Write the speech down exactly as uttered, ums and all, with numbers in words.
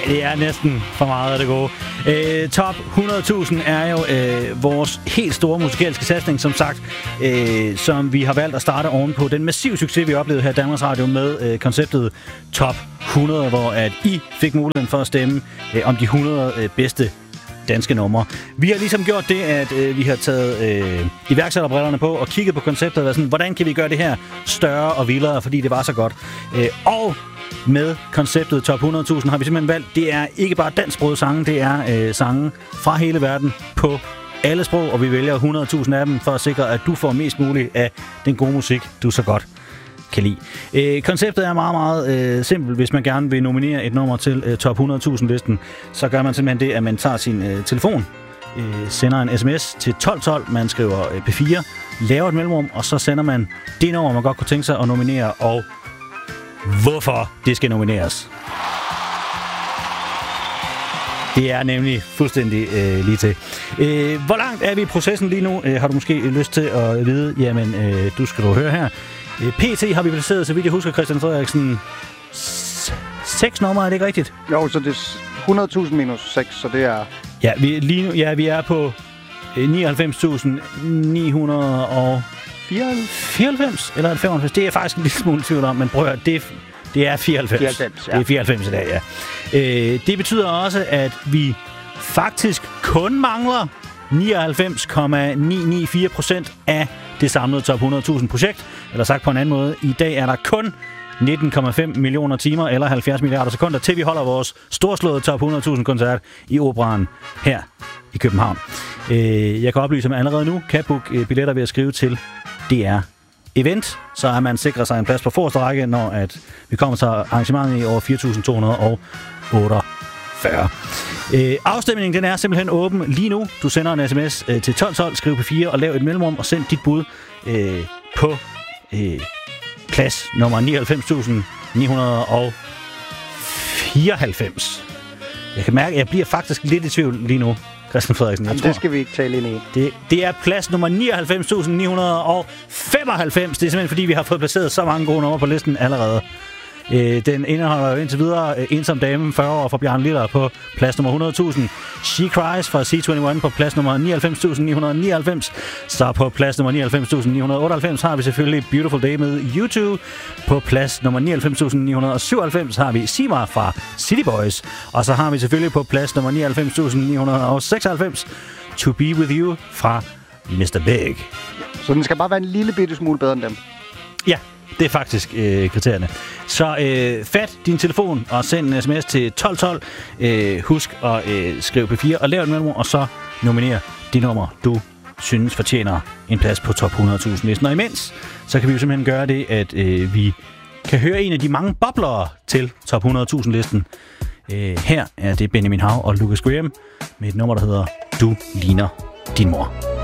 det er næsten for meget af det gode. Øh, top hundrede tusind er jo øh, vores helt store musikalske satsning, som sagt, øh, som vi har valgt at starte ovenpå den massive succes, vi oplevede her i Danmarks Radio med øh, konceptet Top hundrede, hvor at I fik muligheden for at stemme øh, om de hundrede øh, bedste danske numre. Vi har ligesom gjort det, at øh, vi har taget øh, iværksætterbrillerne på og kigget på konceptet og sådan, hvordan kan vi gøre det her større og vildere, fordi det var så godt. Øh, og med konceptet Top hundrede tusind har vi simpelthen valgt, det er ikke bare dansksprogede sange, det er øh, sange fra hele verden på alle sprog, og vi vælger hundrede tusind af dem for at sikre, at du får mest muligt af den gode musik, du så godt kan lide. Øh, konceptet er meget, meget øh, simpelt. Hvis man gerne vil nominere et nummer til øh, Top hundrede tusind-listen, så gør man simpelthen det, at man tager sin øh, telefon, øh, sender en sms til tolv tolv, man skriver øh, P fire, laver et mellemrum, og så sender man det nummer, man godt kunne tænke sig at nominere, og hvorfor det skal nomineres. Det er nemlig fuldstændig øh, lige til. Øh, hvor langt er vi i processen lige nu? Øh, har du måske lyst til at vide? Jamen, øh, du skal du høre her. P T har vi placeret, så vidt jeg husker, Christian Frederiksen, seks numre, er det ikke rigtigt? Jo, så det er hundrede tusind minus seks, så det er... Ja, vi, lige nu, ja, vi er på nioghalvfems tusind ni hundrede fireoghalvfems, eller femoghalvfems. Det er faktisk en lille smule tvivl om, men prøv at høre, det, det er fireoghalvfems. fireoghalvfems, ja. Det er fireoghalvfems i dag, ja. Øh, det betyder også, at vi faktisk kun mangler nioghalvfems komma ni ni fire procent af det samlede Top hundrede tusind projekt. Eller sagt på en anden måde, i dag er der kun nitten komma fem millioner timer eller halvfjerds milliarder sekunder, til vi holder vores storslåede Top hundrede tusind koncert i Operaen her i København. Øh, jeg kan oplyse, at man allerede nu kan booke billetter ved at skrive til D R Event, så er man sikret sig en plads på forreste række, når at vi kommer til arrangementet i år fire tusind to hundrede otteogfyrre. Øh, afstemningen den er simpelthen åben lige nu. Du sender en sms øh, til tolv tolv, skriv P fire og lav et mellemrum og send dit bud øh, på øh, plads nummer nioghalvfems tusind ni hundrede fireoghalvfems. Jeg kan mærke, at jeg bliver faktisk lidt i tvivl lige nu, Christian Frederiksen. Jeg Jamen, tror, det skal vi ikke tale ind i. Det, det er plads nummer nioghalvfems tusind ni hundrede femoghalvfems. Det er simpelthen fordi, vi har fået placeret så mange gode numre på listen allerede. Øh, den indeholder jo indtil videre øh, Ensom Dame, fyrre år fra Bjarne Liller på plads nummer hundrede tusind. She Cries fra C enogtyve på plads nummer nioghalvfems tusind ni hundrede nioghalvfems. Så på plads nummer nioghalvfems tusind ni hundrede otteoghalvfems har vi selvfølgelig Beautiful Day med U to. På plads nummer nioghalvfems tusind ni hundrede syvoghalvfems har vi Sima fra City Boys. Og så har vi selvfølgelig på plads nummer nioghalvfems tusind ni hundrede seksoghalvfems To Be With You fra mister Big. Så den skal bare være en lille bitte smule bedre end dem. Ja. Det er faktisk øh, kriterierne. Så øh, fat din telefon og send en sms til tolv tolv. Øh, husk at øh, skrive P fire og lav et mellemrum, og så nominer de numre, du synes fortjener en plads på Top hundrede tusind listen. Og imens, så kan vi jo simpelthen gøre det, at øh, vi kan høre en af de mange boblere til Top hundrede tusind listen. Øh, her er det Benjamin Hav og Lucas Graham med et nummer, der hedder Du ligner din mor.